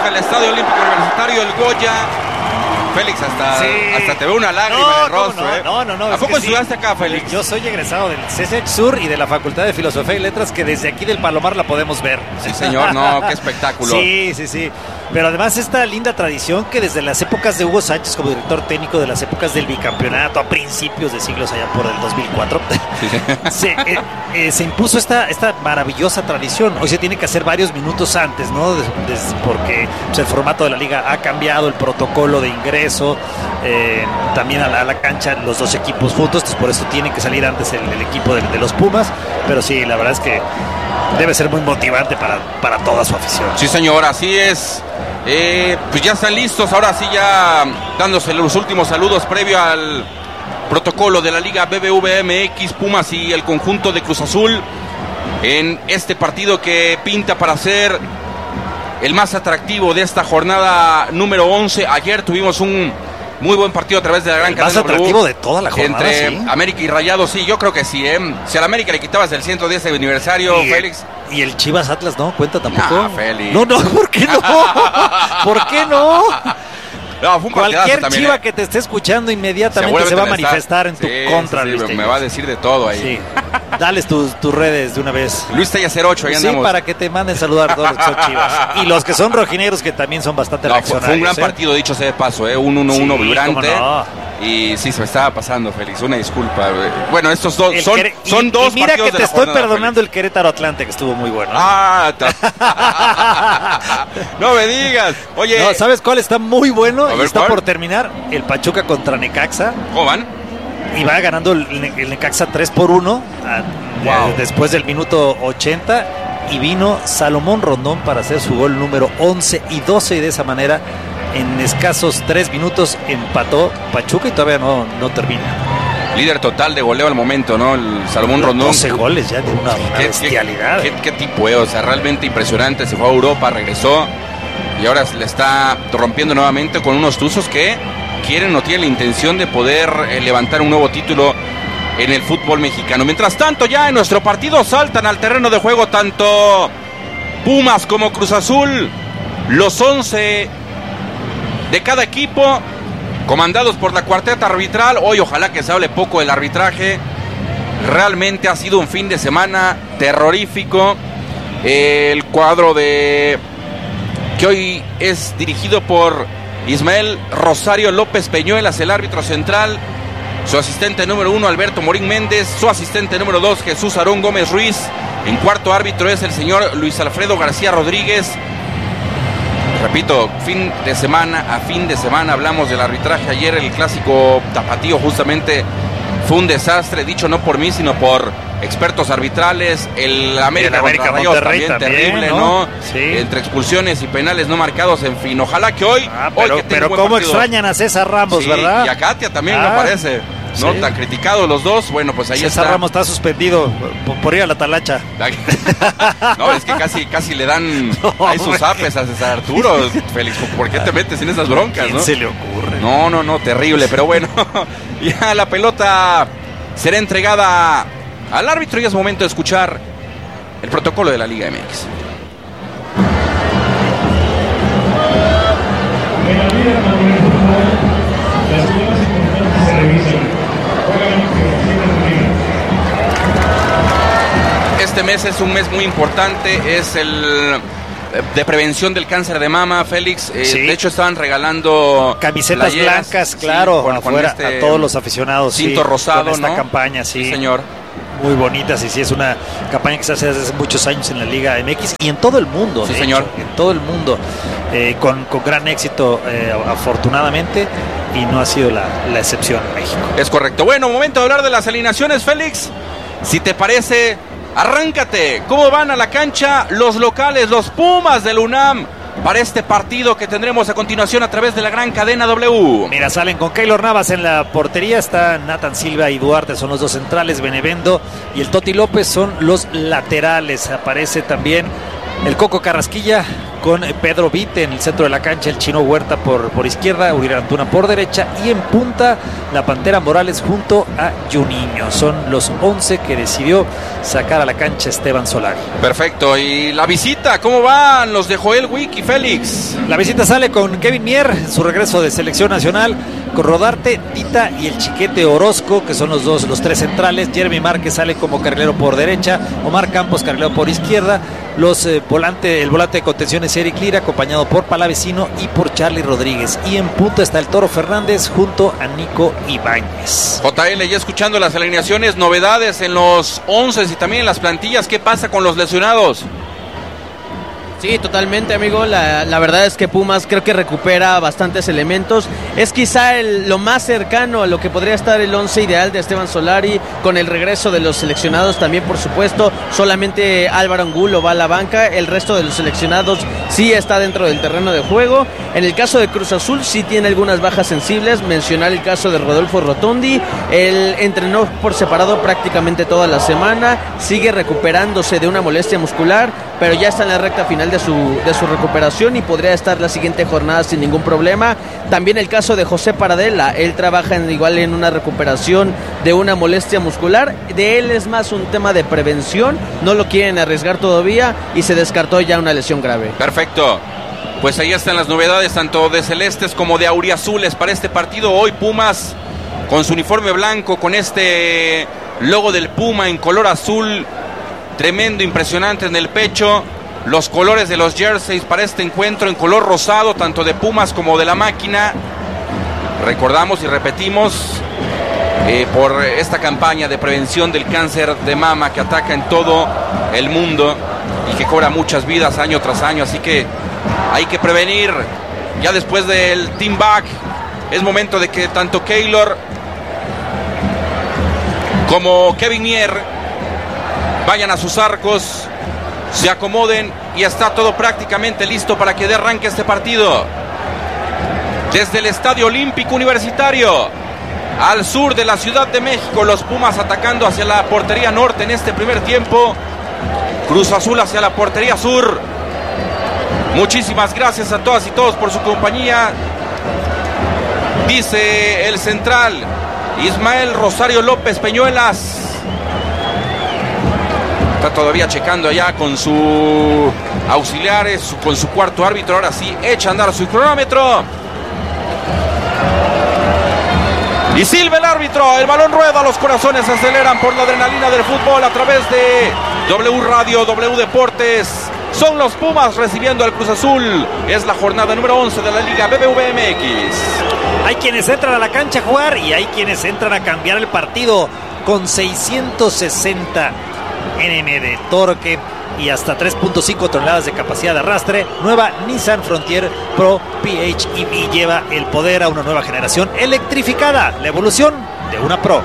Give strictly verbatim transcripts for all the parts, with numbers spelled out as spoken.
arranca el Estadio Olímpico Universitario, el Goya. Félix, hasta, sí. hasta te veo una lágrima no, en el rostro, no, ¿eh? No, no, no. ¿A poco estudiaste sí. acá, Félix? Yo soy egresado del C S H Sur y de la Facultad de Filosofía y Letras, que desde aquí del Palomar la podemos ver. Sí, señor, no, qué espectáculo. Sí, sí, sí. Pero además esta linda tradición que desde las épocas de Hugo Sánchez como director técnico, de las épocas del bicampeonato a principios de siglos allá por el dos mil cuatro, sí. se, eh, eh, se impuso esta, esta maravillosa tradición. Hoy se tiene que hacer varios minutos antes, ¿no? Des, des, porque pues, el formato de la liga ha cambiado, el protocolo de ingreso, eh, también a la, a la cancha los dos equipos juntos, entonces por eso tiene que salir antes el, el equipo de, de los Pumas. Pero sí, la verdad es que debe ser muy motivante para, para toda su afición. Sí, señor, así es. Eh, pues ya están listos, ahora sí ya dándose los últimos saludos previo al protocolo de la Liga B B V M X, Pumas y el conjunto de Cruz Azul en este partido que pinta para ser el más atractivo de esta jornada número once. Ayer tuvimos un muy buen partido a través de la gran cadena. Más atractivo de toda la jornada, entre ¿sí? América y Rayados, sí, yo creo que sí, ¿eh? Si a la América le quitabas el ciento diez aniversario, y, Félix. Y el Chivas Atlas no cuenta tampoco. No, Félix. No, no, ¿por qué no? ¿Por qué no? No, fue un Cualquier también, chiva ¿eh? que te esté escuchando inmediatamente se va a manifestar en tu sí, contra, sí, Luis sí, Tellas. me va a decir de todo ahí. Sí. Dales tus, tus redes de una vez. Luis Tellas cero ocho, ahí sí, andamos. para que te manden saludar a todos los que son chivas. Y los que son rojinegros, que también son bastante no, reaccionarios. Fue un gran ¿eh? partido, dicho sea de paso, ¿eh? Un uno uno sí, vibrante. No. Y sí, se me estaba pasando, Félix. Una disculpa. Bueno, estos dos El son, Quere... son y, dos y mira partidos que te de la estoy jornada, perdonando Félix. el Querétaro Atlante, que estuvo muy bueno. Ah, no me digas. Oye, no, ¿sabes cuál está muy bueno? A Y ver, está ¿cuál? por terminar. El Pachuca contra Necaxa. ¿cómo van? Y va ganando el, el Necaxa tres por uno a, Wow. eh, después del minuto ochenta. Y vino Salomón Rondón para hacer su gol número once y doce. Y de esa manera, en escasos tres minutos, empató Pachuca y todavía no, no termina. Líder total de goleo al momento, ¿no? El Salomón Rondón. doce goles ya de una, una ¿Qué, bestialidad. ¿qué, qué, qué tipo, eh? O sea, realmente impresionante. Se fue a Europa, regresó y ahora le está rompiendo nuevamente con unos tuzos que quieren o tienen la intención de poder eh, levantar un nuevo título en el fútbol mexicano. Mientras tanto, ya en nuestro partido saltan al terreno de juego tanto Pumas como Cruz Azul, los once de cada equipo, comandados por la cuarteta arbitral. Hoy ojalá que se hable poco del arbitraje. Realmente ha sido un fin de semana terrorífico. El cuadro de que hoy es dirigido por Ismael Rosario López Peñuelas, el árbitro central. Su asistente número uno, Alberto Morín Méndez. Su asistente número dos, Jesús Aarón Gómez Ruiz. En cuarto árbitro es el señor Luis Alfredo García Rodríguez. Repito, fin de semana a fin de semana hablamos del arbitraje. Ayer el clásico tapatío justamente fue un desastre, dicho no por mí, sino por expertos arbitrales. El América, el América contra Rayados también, también terrible, ¿no? ¿no? Sí. Entre expulsiones y penales no marcados, en fin. Ojalá que hoy... Ah, pero hoy que pero cómo partido. Extrañan a César Ramos, sí, ¿verdad? Y a Katia también, ah, me parece. ¿No? Sí. Tan criticados los dos. Bueno, pues ahí César está. César Ramos está suspendido por, por ir a la talacha. No, es que casi, casi le dan no, ahí sus apes a César Arturo. Félix, ¿por qué te metes en esas broncas? ¿Quién ¿no? se le ocurre? No, no, no, terrible. Pero bueno, ya la pelota será entregada al árbitro y es momento de escuchar el protocolo de la Liga M X. En la Liga Nacional de Fútbol, las jugadas importantes se revisan. Este mes es un mes muy importante, es el de prevención del cáncer de mama, Félix. Eh, sí. De hecho, estaban regalando camisetas playeras, blancas, claro, sí, con, afuera, con este a todos los aficionados. cinto sí, rosado, con esta ¿no? campaña, sí. Sí, señor. Muy bonitas, y sí, es una campaña que se hace desde hace muchos años en la Liga M X y en todo el mundo. Sí, de señor. hecho, en todo el mundo, eh, con, con gran éxito, eh, afortunadamente, y no ha sido la, la excepción en México. Es correcto. Bueno, momento de hablar de las alineaciones, Félix. Si te parece, arráncate. ¿Cómo van a la cancha los locales, los Pumas del UNAM, para este partido que tendremos a continuación a través de la gran cadena W? Mira, salen con Keylor Navas en la portería, está Nathan Silva y Duarte, son los dos centrales, Benevendo y el Toti López son los laterales. Aparece también el Coco Carrasquilla con Pedro Vite en el centro de la cancha, el Chino Huerta por, por izquierda, Uriel Antuna por derecha y en punta la Pantera Morales junto a Juninho. Son los once que decidió sacar a la cancha Esteban Solari. Perfecto, y la visita, ¿cómo van los de Joel Wick y Félix? La visita sale con Kevin Mier, su regreso de selección nacional, con Rodarte, Tita y el Chiquete Orozco, que son los dos, los tres centrales. Jeremy Márquez sale como carrilero por derecha, Omar Campos carrilero por izquierda, los eh, volante, el volante de contención es Eric Lira, acompañado por Palavecino y por Charlie Rodríguez, y en punto está el Toro Fernández junto a Nico Ibáñez. J L, ya escuchando las alineaciones, novedades en los once y también en las plantillas, ¿qué pasa con los lesionados? Sí, totalmente, amigo. La, la verdad es que Pumas creo que recupera bastantes elementos. Es quizá el, lo más cercano a lo que podría estar el once ideal de Esteban Solari, con el regreso de los seleccionados también, por supuesto. Solamente Álvaro Angulo va a la banca. El resto de los seleccionados sí está dentro del terreno de juego. En el caso de Cruz Azul sí tiene algunas bajas sensibles. Mencionar el caso de Rodolfo Rotondi. Él entrenó por separado prácticamente toda la semana. Sigue recuperándose de una molestia muscular, pero ya está en la recta final de su, de su recuperación y podría estar la siguiente jornada sin ningún problema. También el caso de José Paradela, él trabaja en, igual en una recuperación de una molestia muscular. De él es más un tema de prevención, no lo quieren arriesgar todavía y se descartó ya una lesión grave. Perfecto, pues ahí están las novedades tanto de celestes como de auriazules para este partido. Hoy Pumas con su uniforme blanco, con este logo del Puma en color azul, tremendo, impresionante en el pecho. Los colores de los jerseys para este encuentro en color rosado, tanto de Pumas como de la máquina. Recordamos y repetimos eh, por esta campaña de prevención del cáncer de mama que ataca en todo el mundo y que cobra muchas vidas año tras año, así que hay que prevenir. Ya después del team back es momento de que tanto Keylor como Kevin Mier vayan a sus arcos, se acomoden y está todo prácticamente listo para que dé arranque este partido. Desde el Estadio Olímpico Universitario, al sur de la Ciudad de México, los Pumas atacando hacia la portería norte en este primer tiempo. Cruz Azul hacia la portería sur. Muchísimas gracias a todas y todos por su compañía. Dice el central Ismael Rosario López Peñuelas. Está todavía checando allá con su auxiliares, con su cuarto árbitro. Ahora sí, echa a andar su cronómetro. Y silba el árbitro, el balón rueda, los corazones se aceleran por la adrenalina del fútbol a través de W Radio, W Deportes. Son los Pumas recibiendo al Cruz Azul. Es la jornada número once de la Liga B B V M X. Hay quienes entran a la cancha a jugar y hay quienes entran a cambiar el partido con seiscientos sesenta Nm de torque y hasta tres punto cinco toneladas de capacidad de arrastre. Nueva Nissan Frontier Pro P H E V lleva el poder a una nueva generación electrificada, la evolución de una Pro.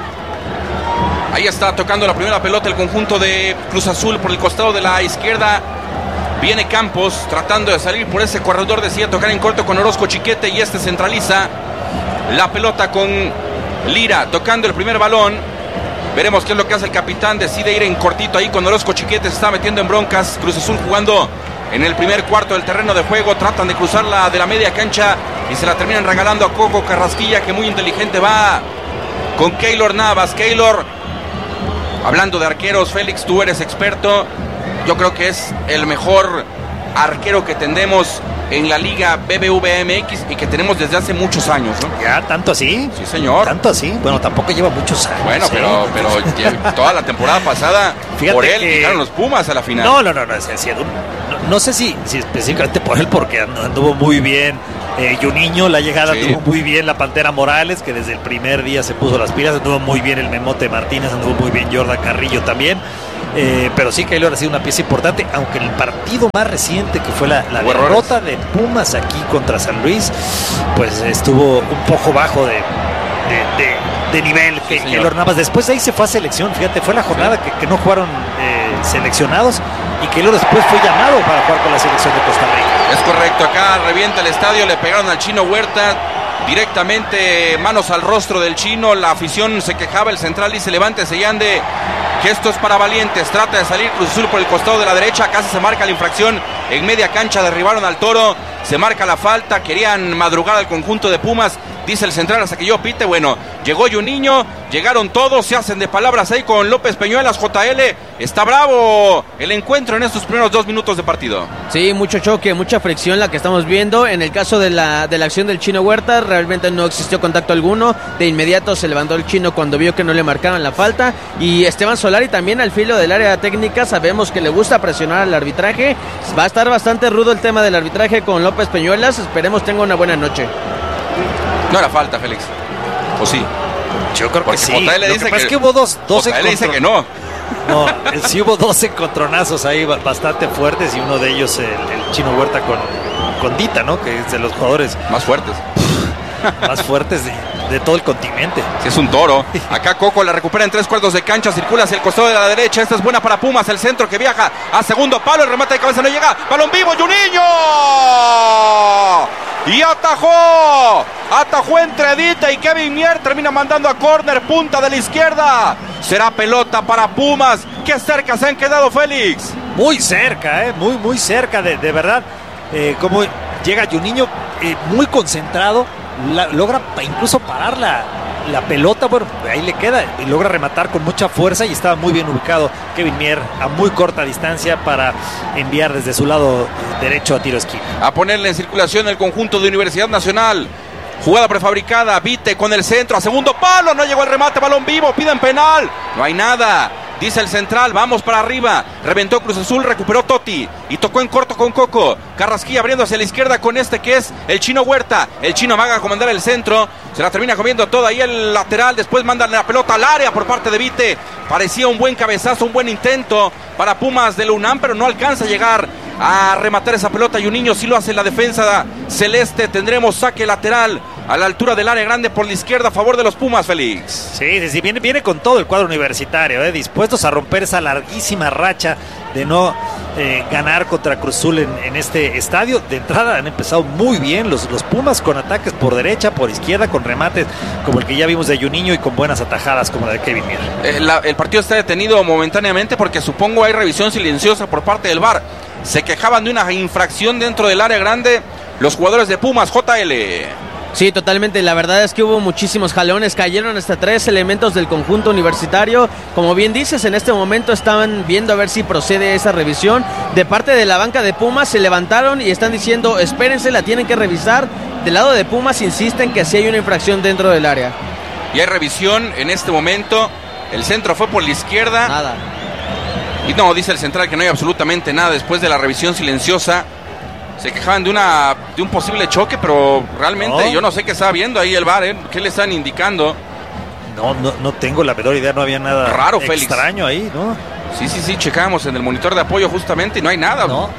Ahí está tocando la primera pelota el conjunto de Cruz Azul por el costado de la izquierda. Viene Campos tratando de salir por ese corredor, decía tocar en corto con Orozco Chiquete y este centraliza la pelota con Lira tocando el primer balón. Veremos qué es lo que hace el capitán. Decide ir en cortito ahí con Orozco Chiquete. Se está metiendo en broncas. Cruz Azul jugando en el primer cuarto del terreno de juego. Tratan de cruzarla de la media cancha y se la terminan regalando a Coco Carrasquilla, que muy inteligente va con Keylor Navas. Keylor, hablando de arqueros, Félix, tú eres experto. Yo creo que es el mejor arquero que tendemos en la Liga B B V M X y que tenemos desde hace muchos años, ¿no? ¿Ya? ¿Tanto así? Sí, señor. ¿Tanto así? Bueno, tampoco lleva muchos años. Bueno, ¿eh? pero, pero toda la temporada pasada, fíjate, por él, que llegaron los Pumas a la final. No, no, no, no, es decir, no, no sé si, si específicamente por él, porque anduvo muy bien eh, Juninho, la llegada sí. Anduvo muy bien la Pantera Morales, que desde el primer día se puso las pilas, anduvo muy bien el Memote Martínez, anduvo muy bien Jordan Carrillo también. Eh, pero sí, Keylor ha sido una pieza importante, aunque el partido más reciente, que fue la, la derrota de Pumas aquí contra San Luis, pues estuvo un poco bajo de, de, de, de nivel. Sí, Keylor Navas, después de ahí se fue a selección, fíjate, fue la jornada sí. que, que no jugaron eh, seleccionados, y Keylor después fue llamado para jugar con la selección de Costa Rica. Es correcto, acá revienta el estadio, le pegaron al Chino Huerta, directamente manos al rostro del Chino, la afición se quejaba, el central dice levántese y ande. Gestos para Valientes, trata de salir Cruz Azul por el costado de la derecha, casi se marca la infracción en media cancha, derribaron al Toro, se marca la falta, querían madrugar al conjunto de Pumas, dice el central hasta que yo pite. Bueno, llegó Juninho, llegaron todos, se hacen de palabras ahí con López Peñuelas. J L, está bravo el encuentro en estos primeros dos minutos de partido. Sí, mucho choque, mucha fricción la que estamos viendo. En el caso de la, de la acción del Chino Huerta, realmente no existió contacto alguno. De inmediato se levantó el Chino cuando vio que no le marcaban la falta. Y Esteban Solari también al filo del área técnica, sabemos que le gusta presionar al arbitraje. Va a estar bastante rudo el tema del arbitraje con López Peñuelas, esperemos tenga una buena noche. No era falta, Félix. ¿O sí? Yo creo Porque que sí. J L Lo dice que pasa que, es que hubo dos, dos J L dice que no. No, sí hubo dos encontronazos ahí bastante fuertes y uno de ellos el, el Chino Huerta con, con Dita, ¿no? Que es de los jugadores más fuertes. Más fuertes de, de todo el continente. Sí, es un toro. Acá Coco la recupera en tres cuartos de cancha, circula hacia el costado de la derecha. Esta es buena para Pumas, el centro que viaja a segundo palo, el remate de cabeza no llega. Balón vivo, Juninho. Y atajó. Atajó entre Dita y Kevin Mier. Termina mandando a córner, punta de la izquierda. Será pelota para Pumas. Qué cerca se han quedado, Félix. Muy cerca, eh, muy, muy cerca, de, de verdad. Eh, como llega Juninho, eh, muy concentrado. La, logra incluso parar la, la pelota, bueno, ahí le queda y logra rematar con mucha fuerza y estaba muy bien ubicado Kevin Mier a muy corta distancia para enviar desde su lado derecho a tiro esquina. A ponerle en circulación el conjunto de Universidad Nacional. Jugada prefabricada, Vite con el centro a segundo palo, no llegó el remate, balón vivo, piden penal, no hay nada. Dice el central, vamos para arriba. Reventó Cruz Azul, recuperó Totti y tocó en corto con Coco. Carrasquilla abriendo hacia la izquierda con este que es el Chino Huerta. El Chino amaga a comandar el centro. Se la termina comiendo toda ahí el lateral. Después mandan la pelota al área por parte de Vite. Parecía un buen cabezazo, un buen intento para Pumas de la UNAM, pero no alcanza a llegar a rematar esa pelota. Y un niño sí lo hace la defensa celeste. Tendremos saque lateral a la altura del área grande por la izquierda a favor de los Pumas, Félix. Sí, sí, sí, viene, viene con todo el cuadro universitario, eh, dispuestos a romper esa larguísima racha de no eh, ganar contra Cruz Azul en, en este estadio. De entrada han empezado muy bien los, los Pumas con ataques por derecha, por izquierda, con remates como el que ya vimos de Juninho y con buenas atajadas como la de Kevin Mier. Eh, la, el partido está detenido momentáneamente porque supongo hay revisión silenciosa por parte del V A R. Se quejaban de una infracción dentro del área grande los jugadores de Pumas. J L. Sí, totalmente. La verdad es que hubo muchísimos jalones. Cayeron hasta tres elementos del conjunto universitario. Como bien dices, en este momento estaban viendo a ver si procede esa revisión. De parte de la banca de Pumas se levantaron y están diciendo, espérense, la tienen que revisar. Del lado de Pumas insisten que sí hay una infracción dentro del área. Y hay revisión en este momento. El centro fue por la izquierda. Nada. Y no, dice el central que no hay absolutamente nada después de la revisión silenciosa. Se quejaban de una de un posible choque, pero realmente no. Yo no sé qué está viendo ahí el V A R, ¿eh? ¿Qué le están indicando? No, no, no tengo la menor idea, no había nada raro, extraño Félix. Ahí, ¿no? Sí, sí, sí, checamos en el monitor de apoyo justamente y no hay nada. No.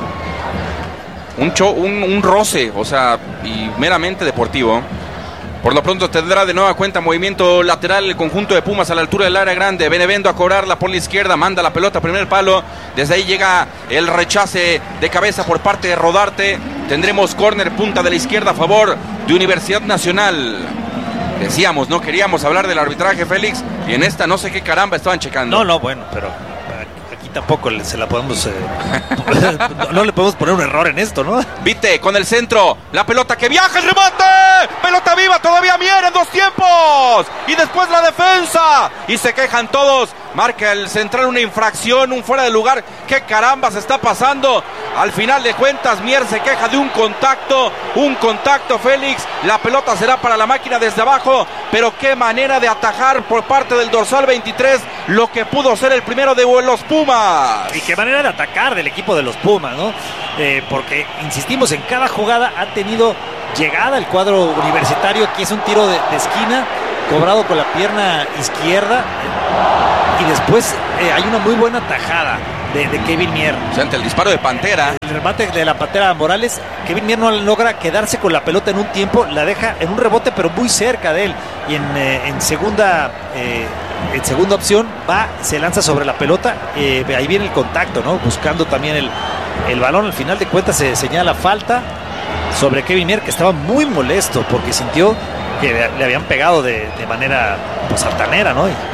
Un, cho, un, un roce, o sea, y meramente deportivo. Por lo pronto tendrá de nueva cuenta movimiento lateral el conjunto de Pumas a la altura del área grande. Benevendo a cobrarla por la izquierda, manda la pelota, primer palo. Desde ahí llega el rechace de cabeza por parte de Rodarte. Tendremos córner, punta de la izquierda a favor de Universidad Nacional. Decíamos, no queríamos hablar del arbitraje, Félix, y en esta no sé qué caramba estaban checando. No, no, bueno, pero aquí tampoco se la podemos... Eh, no, no le podemos poner un error en esto, ¿no? Vite con el centro, la pelota que viaja, el remate, pelota viva, todavía Mier en dos tiempos, y después la defensa, y se quejan todos, marca el central una infracción, un fuera de lugar, qué caramba se está pasando, al final de cuentas Mier se queja de un contacto, un contacto, Félix, la pelota será para la máquina desde abajo, pero qué manera de atajar por parte del dorsal veintitrés, lo que pudo ser el primero de los Pumas. Y qué manera de atacar del equipo de los Pumas, ¿no? Eh, porque, insistimos, en cada jugada ha tenido llegada el cuadro universitario, que es un tiro de, de esquina, cobrado con la pierna izquierda, y después eh, hay una muy buena tajada de, de Kevin Mier. O sea, ante el disparo de Pantera. El remate de la Pantera Morales, Kevin Mier no logra quedarse con la pelota en un tiempo, la deja en un rebote, pero muy cerca de él, y en, eh, en segunda... Eh, En segunda opción va, se lanza sobre la pelota, eh, ahí viene el contacto, ¿no? Buscando también el, el balón. Al final de cuentas se señala falta sobre Kevin Mier, que estaba muy molesto porque sintió que le habían pegado de, de manera pues altanera, ¿no? Y,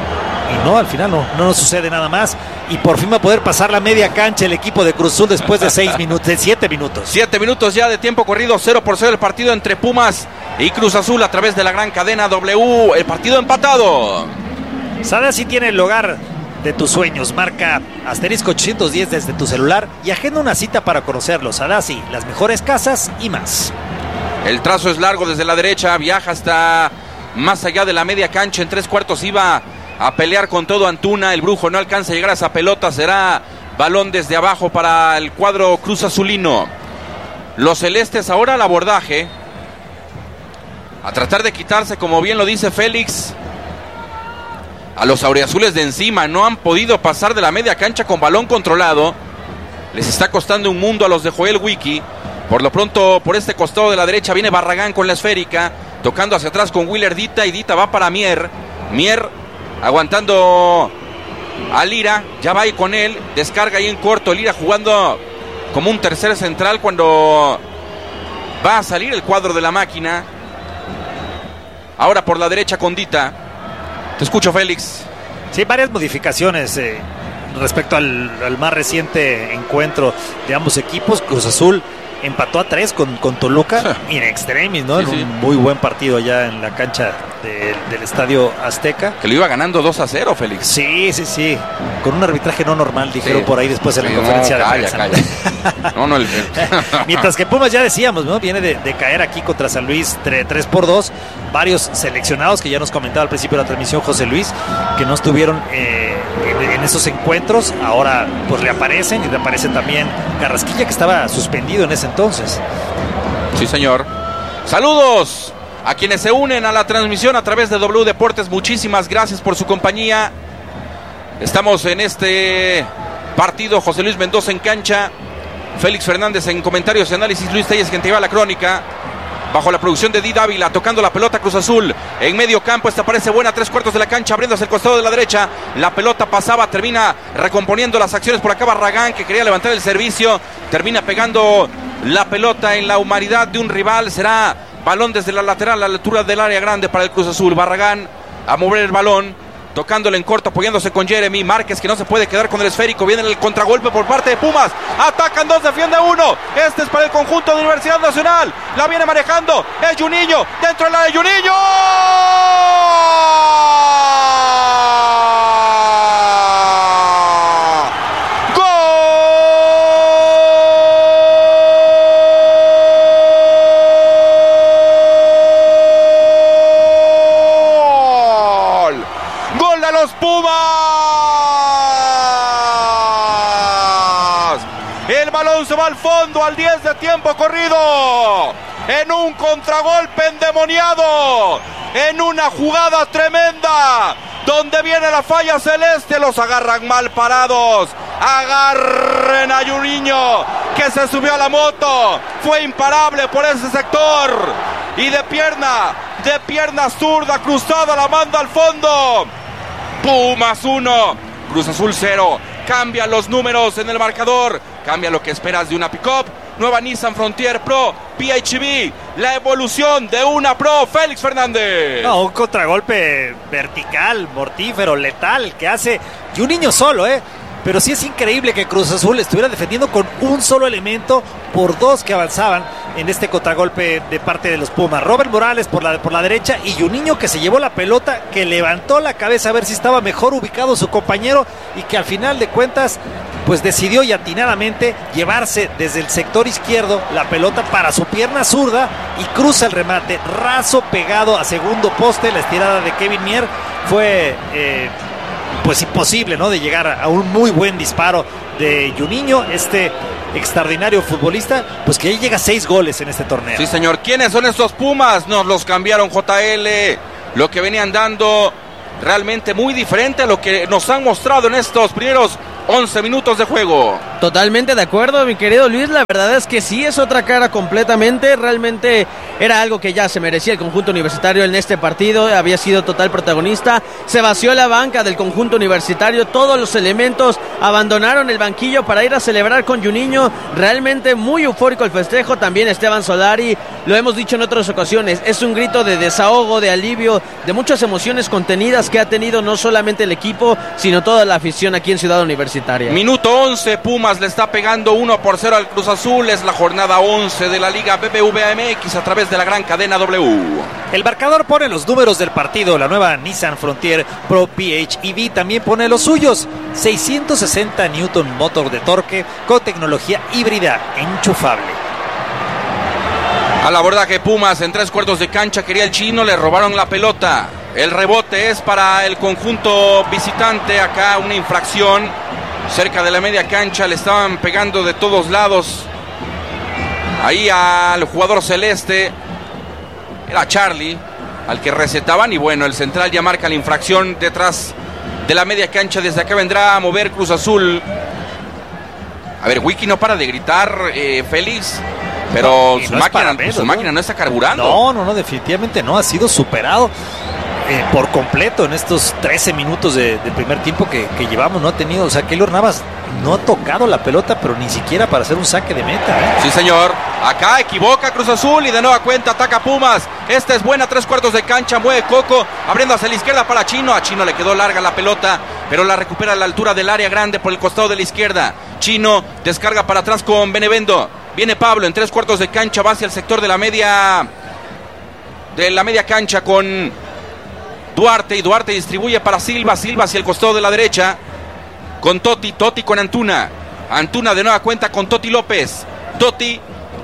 y no, al final no, no nos sucede nada más. Y por fin va a poder pasar la media cancha el equipo de Cruz Azul después de seis minutos, de siete minutos. Siete minutos ya de tiempo corrido, cero por cero el partido entre Pumas y Cruz Azul a través de la gran cadena W. El partido empatado. Sadasi tiene el hogar de tus sueños. Marca asterisco ochocientos diez desde tu celular y agenda una cita para conocerlo. Sadasi, las mejores casas y más. El trazo es largo desde la derecha, viaja hasta más allá de la media cancha. En tres cuartos iba a pelear con todo Antuna. El Brujo no alcanza a llegar a esa pelota. Será balón desde abajo para el cuadro Cruz Azulino. Los celestes ahora al abordaje, a tratar de quitarse, como bien lo dice Félix, a los auriazules de encima. No han podido pasar de la media cancha con balón controlado. Les está costando un mundo a los de Joel Wiki. Por lo pronto, por este costado de la derecha viene Barragán con la esférica, tocando hacia atrás con Willer Dita, y Dita va para Mier. Mier aguantando a Lira, ya va ahí con él, descarga ahí en corto. Lira jugando como un tercer central cuando va a salir el cuadro de la máquina. Ahora por la derecha con Dita. Te escucho, Félix. Sí, varias modificaciones eh, respecto al, al más reciente encuentro de ambos equipos. Cruz Azul empató a tres con, con Toluca, in extremis, ¿no? Sí, en sí. un muy buen partido allá en la cancha de, del Estadio Azteca. Que lo iba ganando dos a cero, Félix. Sí, sí, sí. Con un arbitraje no normal, dijeron Sí. por ahí después en la Sí, conferencia no, de calla, prensa. calla. No, no, el... Mientras que Pumas, ya decíamos, ¿no? Viene de, de caer aquí contra San Luis tres por dos. Varios seleccionados que ya nos comentaba al principio de la transmisión José Luis, que no estuvieron eh, en, en esos encuentros. Ahora pues reaparecen, y reaparece también Carrasquilla, que estaba suspendido en ese entonces. Sí, señor. Saludos a quienes se unen a la transmisión a través de W Deportes. Muchísimas gracias por su compañía. Estamos en este partido. José Luis Mendoza en cancha, Félix Fernández en comentarios y análisis, Luis Telles quien te lleva la crónica, bajo la producción de Di Dávila, tocando la pelota Cruz Azul en medio campo. Esta parece buena, tres cuartos de la cancha, abriendo hacia el costado de la derecha. La pelota pasaba, termina recomponiendo las acciones por acá Barragán, que quería levantar el servicio, termina pegando la pelota en la humanidad de un rival. Será balón desde la lateral a la altura del área grande para el Cruz Azul. Barragán a mover el balón, tocándole en corto, apoyándose con Jeremy Márquez, que no se puede quedar con el esférico. Viene el contragolpe por parte de Pumas. Atacan dos, defiende uno. Este es para el conjunto de Universidad Nacional. La viene manejando. Es Juninho. Dentro de la de Juninho. Los Pumas. El balón se va al fondo al diez de tiempo corrido. En un contragolpe endemoniado. En una jugada tremenda. Donde viene la falla celeste. Los agarran mal parados. Agarren a Juninho, que se subió a la moto. Fue imparable por ese sector. Y de pierna, de pierna zurda cruzada, la manda al fondo. Pumas uno, Cruz Azul cero. Cambia los números en el marcador, cambia lo que esperas de una pick-up. Nueva Nissan Frontier Pro P H E V, la evolución de una Pro. Félix Fernández. No, un contragolpe vertical, mortífero, letal, que hace Juninho solo, ¿eh? Pero sí es increíble que Cruz Azul estuviera defendiendo con un solo elemento por dos que avanzaban en este contragolpe de parte de los Pumas. Robert Morales por la, por la derecha, y Juninho, que se llevó la pelota, que levantó la cabeza a ver si estaba mejor ubicado su compañero, y que al final de cuentas pues decidió y atinadamente llevarse desde el sector izquierdo la pelota para su pierna zurda y cruza el remate raso, pegado a segundo poste. La estirada de Kevin Mier fue eh, pues imposible, ¿no?, de llegar a un muy buen disparo de Juninho, este extraordinario futbolista, pues que ya llega a seis goles en este torneo. Sí, señor. ¿Quiénes son estos Pumas? Nos los cambiaron, J L. Lo que venían dando realmente muy diferente a lo que nos han mostrado en estos primeros once minutos de juego. Totalmente de acuerdo, mi querido Luis. La verdad es que sí es otra cara completamente. Realmente era algo que ya se merecía el conjunto universitario en este partido. Había sido total protagonista. Se vació la banca del conjunto universitario. Todos los elementos abandonaron el banquillo para ir a celebrar con Juninho. Realmente muy eufórico el festejo. También Esteban Solari, lo hemos dicho en otras ocasiones, es un grito de desahogo, de alivio, de muchas emociones contenidas que ha tenido no solamente el equipo, sino toda la afición aquí en Ciudad Universitaria. Minuto once, Pumas le está pegando uno por cero al Cruz Azul. Es la jornada once de la Liga B B V A M X a través de la gran cadena W. El marcador pone los números del partido. La nueva Nissan Frontier Pro P H E V también pone los suyos. seiscientos sesenta Newton motor de torque con tecnología híbrida enchufable. Al abordaje Pumas en tres cuartos de cancha, quería el Chino, le robaron la pelota. El rebote es para el conjunto visitante. Acá una infracción cerca de la media cancha, le estaban pegando de todos lados ahí al jugador celeste. Era Charlie al que recetaban y bueno, el central ya marca la infracción detrás de la media cancha. Desde acá vendrá a mover Cruz Azul. A ver, Wiki no para de gritar, eh, Félix, pero no, su, no máquina, menos, su ¿no? máquina no está carburando. No, no, no, definitivamente no, ha sido superado eh, por completo en estos trece minutos de, de primer tiempo que, que llevamos. No ha tenido, o sea, Keylor Navas no ha tocado la pelota, pero ni siquiera para hacer un saque de meta, ¿eh? Sí, señor. Acá equivoca Cruz Azul y de nueva cuenta ataca Pumas. Esta es buena, tres cuartos de cancha, mueve Coco, abriendo hacia la izquierda para Chino. A Chino le quedó larga la pelota, pero la recupera a la altura del área grande por el costado de la izquierda. Chino descarga para atrás con Benevendo. Viene Pablo en tres cuartos de cancha, va hacia el sector de la media de la media cancha con Duarte, y Duarte distribuye para Silva, Silva hacia el costado de la derecha con Totti, Totti con Antuna, Antuna de nueva cuenta con Totti López, Totti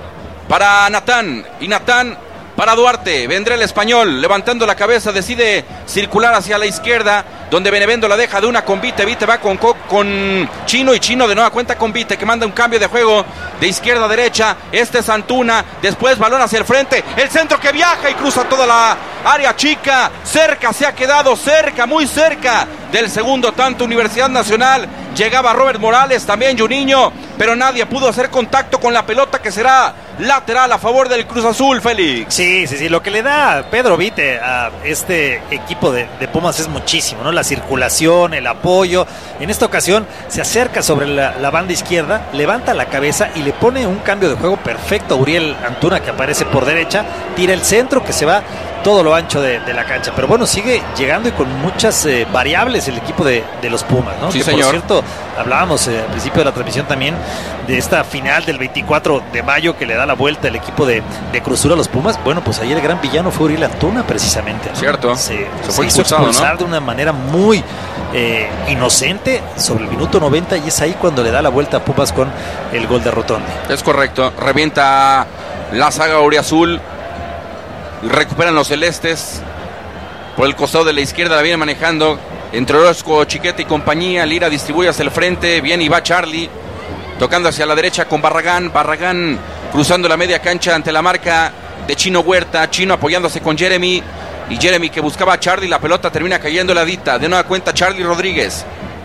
para Natán, y Natán para Duarte. Vendrá el español levantando la cabeza, decide circular hacia la izquierda, donde Benevendo la deja de una con Vite. Vite va con, con Chino, y Chino de nueva cuenta con Vite, que manda un cambio de juego de izquierda a derecha. Este es Antuna, después balón hacia el frente, el centro que viaja y cruza toda la área chica. Cerca se ha quedado, cerca, muy cerca del segundo tanto Universidad Nacional. Llegaba Robert Morales, también Juninho, pero nadie pudo hacer contacto con la pelota, que será lateral a favor del Cruz Azul, Félix. Sí, sí, sí, lo que le da Pedro Vite a este equipo de, de Pumas es muchísimo, ¿no? La circulación, el apoyo. En esta ocasión se acerca sobre la, la banda izquierda, levanta la cabeza y le pone un cambio de juego perfecto a Uriel Antuna, que aparece por derecha, tira el centro que se va todo lo ancho de, de la cancha. Pero bueno, sigue llegando y con muchas eh, variables el equipo de, de los Pumas, ¿no? Sí, que, señor. Por cierto, hablábamos eh, al principio de la transmisión también de esta final del veinticuatro de mayo que le da la vuelta el equipo de, de Cruz Azul a los Pumas. Bueno, pues ahí el gran villano fue Uriel Antuna, precisamente, ¿no? Cierto. Se, se se fue hizo expulsado, expulsar, ¿no?, de una manera muy eh, inocente sobre el minuto noventa, y es ahí cuando le da la vuelta a Pumas con el gol de Rotondi. Es correcto. Revienta la saga auriazul. Recuperan los celestes. Por el costado de la izquierda la viene manejando entre Orozco, Chiquete y compañía. Lira distribuye hacia el frente. Viene y va Charlie, tocando hacia la derecha con Barragán. Barragán cruzando la media cancha ante la marca de Chino Huerta. Chino apoyándose con Jeremy, y Jeremy que buscaba a Charlie. La pelota termina cayendo la Dita. De nueva cuenta Charlie Rodríguez.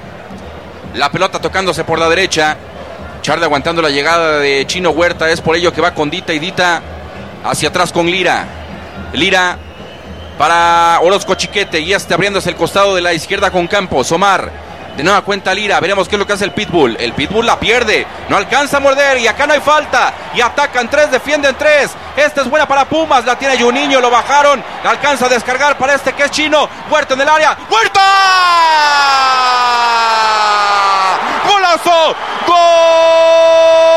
La pelota tocándose por la derecha. Charlie aguantando la llegada de Chino Huerta. Es por ello que va con Dita, y Dita hacia atrás con Lira. Lira para Orozco Chiquete, y este abriéndose el costado de la izquierda con Campos. Omar, de nueva cuenta Lira, veremos qué es lo que hace el Pitbull. El Pitbull la pierde, no alcanza a morder, y acá no hay falta, y atacan tres, defienden tres. Esta es buena para Pumas, la tiene Juninho, lo bajaron, la alcanza a descargar para este que es Chino. Huerta en el área, ¡Huerta! ¡Golazo! ¡Gol!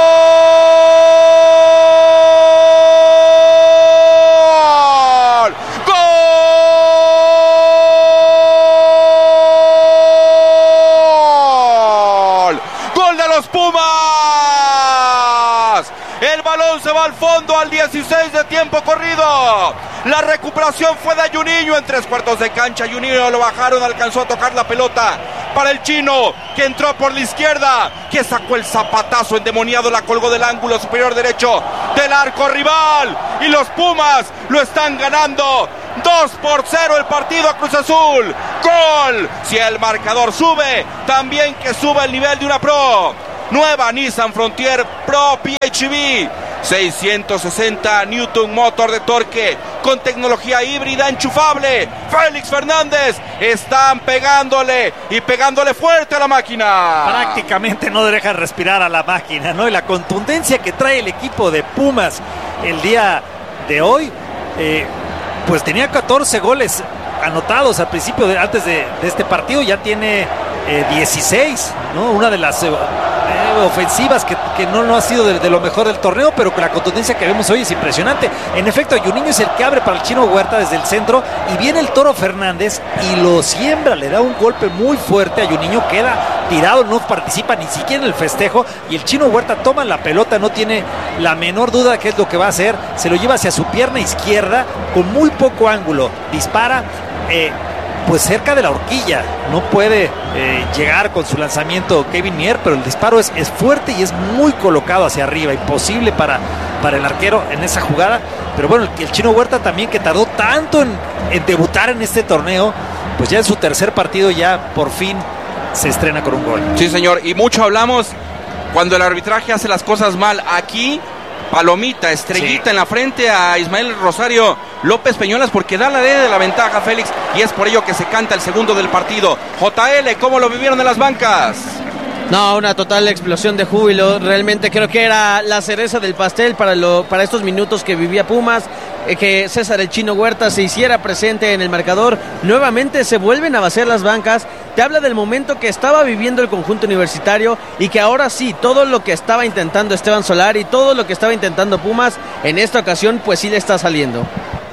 Se va al fondo al dieciséis de tiempo corrido. La recuperación fue de Juninho en tres cuartos de cancha. Juninho lo bajaron, alcanzó a tocar la pelota para el Chino, que entró por la izquierda, que sacó el zapatazo endemoniado, la colgó del ángulo superior derecho del arco rival, y los Pumas lo están ganando dos por cero el partido a Cruz Azul. Gol. Si el marcador sube, también que suba el nivel de una pro. Nueva Nissan Frontier Pro P H E V. seiscientos sesenta Newton motor de torque con tecnología híbrida enchufable. Félix Fernández, están pegándole y pegándole fuerte a la máquina. Prácticamente no deja respirar a la máquina, ¿no? Y la contundencia que trae el equipo de Pumas el día de hoy, eh, pues tenía catorce goles anotados al principio, de, antes de, de este partido, ya tiene eh, dieciséis, ¿no? Una de las eh, ofensivas que, que no, no ha sido de, de lo mejor del torneo, pero con la contundencia que vemos hoy es impresionante. En efecto, Juninho es el que abre para el Chino Huerta desde el centro y viene el Toro Fernández y lo siembra, le da un golpe muy fuerte a Juninho, queda tirado, no participa ni siquiera en el festejo y el Chino Huerta toma la pelota, no tiene la menor duda de qué es lo que va a hacer, se lo lleva hacia su pierna izquierda con muy poco ángulo, dispara eh, pues cerca de la horquilla, no puede eh, llegar con su lanzamiento Kevin Mier, pero el disparo es, es fuerte y es muy colocado hacia arriba, imposible para, para el arquero en esa jugada. Pero bueno, el, el Chino Huerta también, que tardó tanto en, en debutar en este torneo, pues ya en su tercer partido ya por fin se estrena con un gol. Sí, señor, y mucho hablamos cuando el arbitraje hace las cosas mal. Aquí palomita, estrellita sí. en la frente a Ismael Rosario López Peñuelas, porque da la ley de la ventaja, Félix, y es por ello que se canta el segundo del partido. J L, ¿cómo lo vivieron en las bancas? No, una total explosión de júbilo. Realmente creo que era la cereza del pastel para, lo, para estos minutos que vivía Pumas. Eh, que César el Chino Huerta se hiciera presente en el marcador. Nuevamente se vuelven a vaciar las bancas. Te habla del momento que estaba viviendo el conjunto universitario y que ahora sí, todo lo que estaba intentando Esteban Solari, todo lo que estaba intentando Pumas, en esta ocasión pues sí le está saliendo.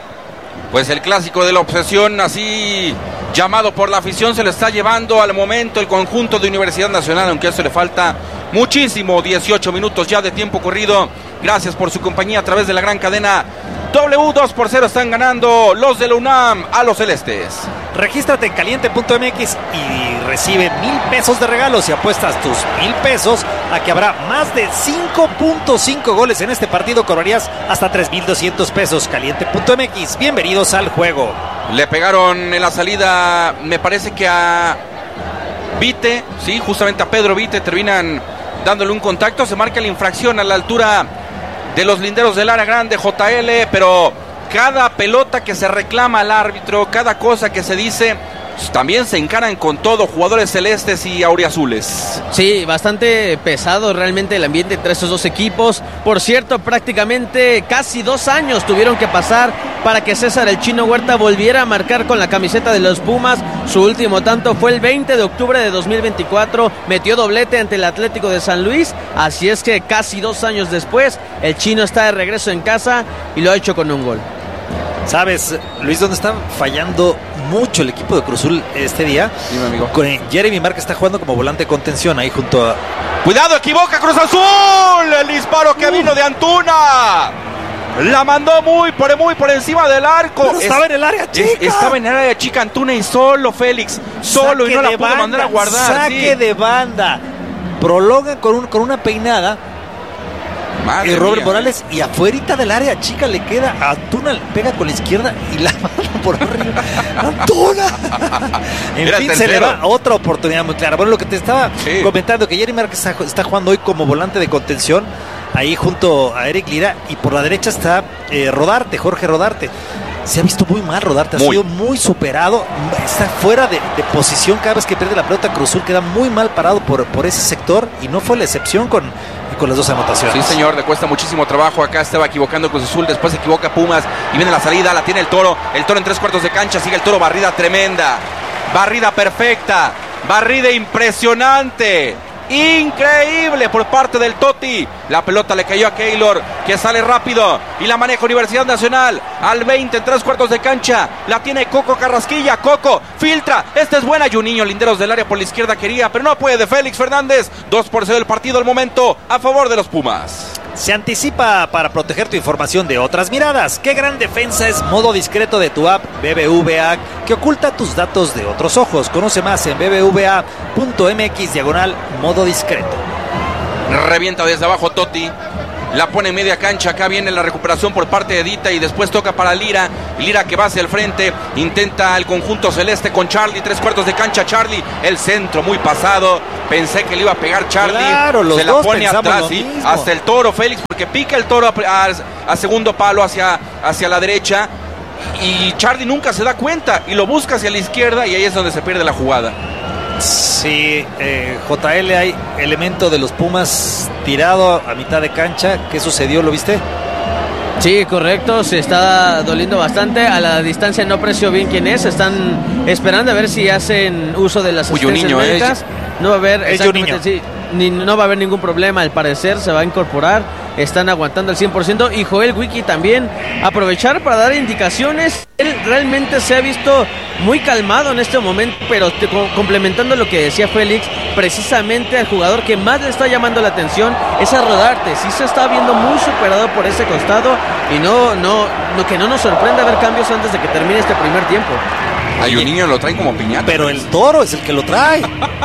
Pues el clásico de la obsesión, así llamado por la afición, se le está llevando al momento el conjunto de Universidad Nacional, aunque a eso le falta muchísimo. Dieciocho minutos ya de tiempo corrido. Gracias por su compañía a través de la gran cadena W. Dos por cero están ganando los de la UNAM a los celestes. Regístrate en caliente punto m x y recibe mil pesos de regalo si apuestas tus mil pesos a que habrá más de cinco punto cinco goles en este partido. Cobrarías hasta tres mil doscientos pesos. caliente punto m x, bienvenidos al juego. Le pegaron en la salida, me parece que a Vite, sí, justamente a Pedro Vite, terminan dándole un contacto. Se marca la infracción a la altura de los linderos del área grande, J L, pero cada pelota que se reclama al árbitro, cada cosa que se dice, también se encaran con todo, jugadores celestes y auriazules. Sí, bastante pesado realmente el ambiente entre estos dos equipos. Por cierto, prácticamente casi dos años tuvieron que pasar para que César el Chino Huerta volviera a marcar con la camiseta de los Pumas. Su último tanto fue el veinte de octubre de dos mil veinticuatro, metió doblete ante el Atlético de San Luis, así es que casi dos años después, el Chino está de regreso en casa y lo ha hecho con un gol. ¿Sabes, Luis, dónde está fallando mucho el equipo de Cruz Azul este día? Dime, amigo. Con Jeremy Márquez está jugando como volante de contención ahí junto a... ¡Cuidado, equivoca Cruz Azul! El disparo que uh. vino de Antuna. La mandó muy por, muy por encima del arco. Pero estaba es, en el área chica. Es, estaba en el área chica Antuna y solo Félix. Solo saque y no la pudo banda, mandar a guardar. Saque sí. de banda. Prolonga con, un, con una peinada. Madre y Robert mía. Morales, y afuerita del área chica le queda a Antuna, le pega con la izquierda y la manda por arriba. ¡Antuna! En Era fin, tercero. se le va otra oportunidad muy clara. Bueno, lo que te estaba sí. comentando, que Jeremy Márquez está, está jugando hoy como volante de contención, ahí junto a Eric Lira, y por la derecha está eh, Rodarte, Jorge Rodarte. Se ha visto muy mal Rodarte, ha muy. sido muy superado, está fuera de, de posición cada vez que pierde la pelota. Cruz Azul queda muy mal parado por, por ese sector y no fue la excepción con, con las dos anotaciones. Sí, señor, le cuesta muchísimo trabajo. Acá estaba equivocando Cruz Azul, después se equivoca Pumas y viene la salida, la tiene el Toro, el Toro en tres cuartos de cancha, sigue el Toro, barrida tremenda, barrida perfecta, barrida impresionante. Increíble por parte del Toti. La pelota le cayó a Keylor, que sale rápido y la maneja Universidad Nacional al veinte en tres cuartos de cancha. La tiene Coco Carrasquilla. Coco filtra. Esta es buena. Juninho, linderos del área por la izquierda quería, pero no puede. De Félix Fernández. dos por cero el partido al momento a favor de los Pumas. Se anticipa para proteger tu información de otras miradas. Qué gran defensa es modo discreto de tu app B B V A, que oculta tus datos de otros ojos. Conoce más en b b v a punto m x diagonal modo discreto. Revienta desde abajo Totti. la pone en media cancha. Acá viene la recuperación por parte de Dita y después toca para Lira. Lira que va hacia el frente, intenta el conjunto celeste con Charlie, tres cuartos de cancha. Charlie, el centro muy pasado. Pensé que le iba a pegar Charlie. Claro, los se la dos pone atrás, sí, mismo. hasta el toro Félix, porque pica el toro a, a, a segundo palo hacia, hacia la derecha. Y Charlie nunca se da cuenta y lo busca hacia la izquierda y ahí es donde se pierde la jugada. Sí, eh, J L, hay elemento de los Pumas tirado a mitad de cancha. ¿Qué sucedió? ¿Lo viste? Sí, correcto, se está doliendo bastante. A la distancia no aprecio bien quién es. Están esperando a ver si hacen uso de las Uy, un asistencias niño, médicas. eh. No va a haber, Es exactamente, Juninho. sí, ni, no va a haber ningún problema. Al parecer se va a incorporar. Están aguantando al cien por ciento. Y Joel Wiki también aprovechar para dar indicaciones. Él realmente se ha visto muy calmado en este momento, pero te, co- complementando lo que decía Félix, precisamente al jugador que más le está llamando la atención es a Rodarte. Sí se está viendo muy superado por ese costado y no, no, no que no nos sorprenda ver cambios antes de que termine este primer tiempo. Hay un niño lo trae como piñata. Pero el toro es el que lo trae.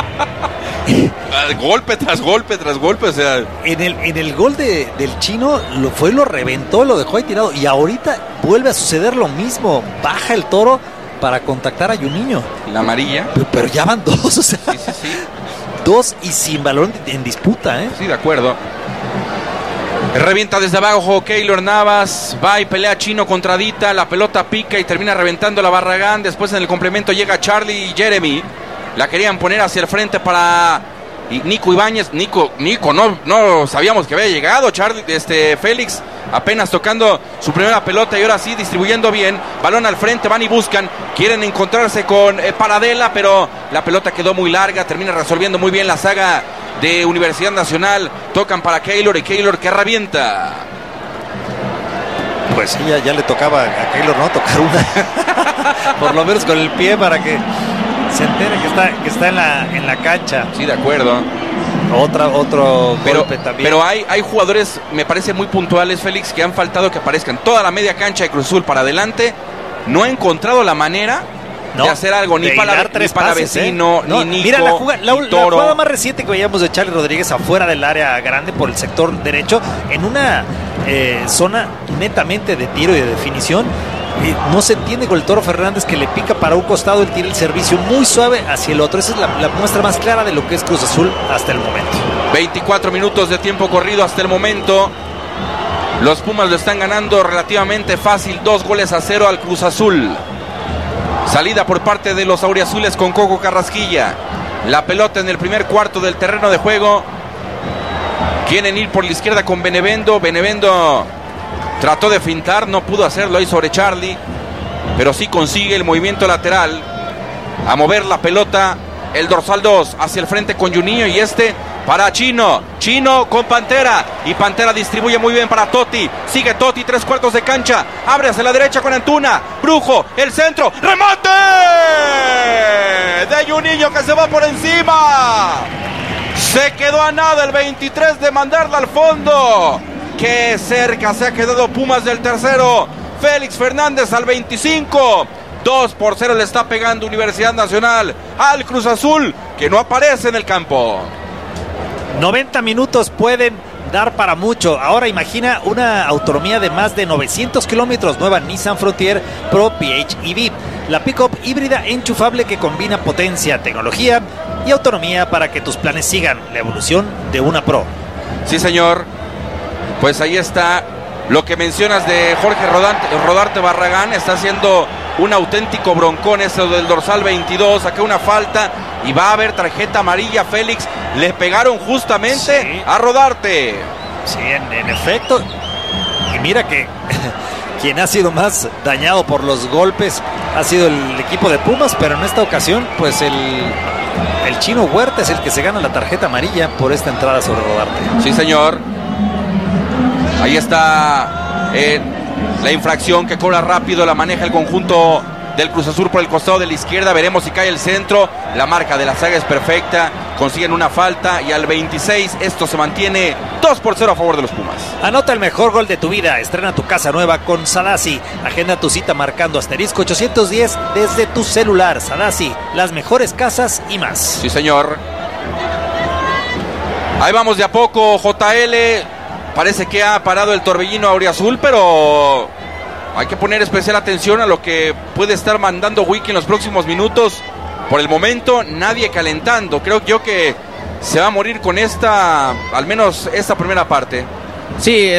Golpe tras golpe tras golpe, o sea, En el, en el gol de, del chino lo fue, lo reventó, lo dejó ahí tirado. Y ahorita vuelve a suceder lo mismo. Baja el toro para contactar a Juninho. la amarilla. Pero, pero ya van dos, o sea, Sí, sí, sí. dos y sin balón en disputa, ¿eh? Sí, de acuerdo. Revienta desde abajo Keylor Navas, va y pelea Chino contra Dita, la pelota pica y termina reventando la Barragán. Después en el complemento llega Charlie y Jeremy. La querían poner hacia el frente para y Nico Ibáñez. Nico, Nico, no, no sabíamos que había llegado. Charlie, este Félix apenas tocando su primera pelota y ahora sí distribuyendo bien. Balón al frente, van y buscan. Quieren encontrarse con eh, Paradela, pero la pelota quedó muy larga. Termina resolviendo muy bien la saga de Universidad Nacional. Tocan para Keylor y Keylor que revienta. Pues sí, ya, ya le tocaba a Keylor, ¿no? Tocar una. Por lo menos con el pie para que se entere que está, que está en la, en la cancha. Sí, de acuerdo. Otra, otro Pero, golpe también. pero hay, hay jugadores, me parece muy puntuales, Félix, que han faltado que aparezcan. Toda la media cancha de Cruz Azul para adelante no ha encontrado la manera No, de hacer algo, ni de para, hilar ni tres para pases, Vecino, ¿eh? No, ni Nico, mira la jugada, la, ni la Toro. jugada más reciente que veíamos de Charlie Rodríguez afuera del área grande por el sector derecho, en una eh, zona netamente de tiro y de definición. Eh, no se entiende con el Toro Fernández, que le pica para un costado, él tira el servicio muy suave hacia el otro. Esa es la, la muestra más clara de lo que es Cruz Azul hasta el momento. veinticuatro minutos de tiempo corrido hasta el momento. Los Pumas lo están ganando relativamente fácil, dos goles a cero al Cruz Azul. Salida por parte de los auriazules con Coco Carrasquilla. La pelota en el primer cuarto del terreno de juego. Quieren ir por la izquierda con Benevendo. Benevendo trató de fintar, no pudo hacerlo ahí sobre Charlie, pero sí consigue el movimiento lateral a mover la pelota. El dorsal dos hacia el frente con Juninho y este para Chino. Chino con Pantera y Pantera distribuye muy bien para Totti. Sigue Totti, tres cuartos de cancha. Abre hacia la derecha con Antuna. Brujo, el centro. ¡Remate! De Juninho que se va por encima. Se quedó a nada el veintitrés de mandarla al fondo. Qué cerca se ha quedado Pumas del tercero. Félix Fernández al veinticinco. dos por cero le está pegando Universidad Nacional al Cruz Azul, que no aparece en el campo. noventa minutos pueden dar para mucho. Ahora imagina una autonomía de más de novecientos kilómetros. Nueva Nissan Frontier Pro P H E V. La pick-up híbrida enchufable que combina potencia, tecnología y autonomía para que tus planes sigan la evolución de una Pro. Sí, señor. Pues ahí está lo que mencionas de Jorge Rodante, Rodarte Barragán. Está haciendo un auténtico broncón eso del dorsal veintidós. Saca una falta y va a haber tarjeta amarilla. Félix, le pegaron justamente Sí. a Rodarte. Sí, en, en efecto. Y mira que quien ha sido más dañado por los golpes ha sido el equipo de Pumas, pero en esta ocasión, pues el, el chino Huerta es el que se gana la tarjeta amarilla por esta entrada sobre Rodarte. Sí, señor. Ahí está eh, la infracción que cobra rápido, la maneja el conjunto del Cruz Azul por el costado de la izquierda. Veremos si cae el centro. La marca de la saga es perfecta. Consiguen una falta y al veintiséis esto se mantiene dos por cero a favor de los Pumas. Anota el mejor gol de tu vida. Estrena tu casa nueva con Sadasi. Agenda tu cita marcando asterisco ochocientos diez desde tu celular. Sadasi, las mejores casas y más. Sí, señor. Ahí vamos de a poco, J L. parece que ha parado el torbellino auriazul, pero hay que poner especial atención a lo que puede estar mandando Wiki en los próximos minutos. Por el momento, nadie calentando. Creo yo que se va a morir con esta, al menos esta primera parte. Sí,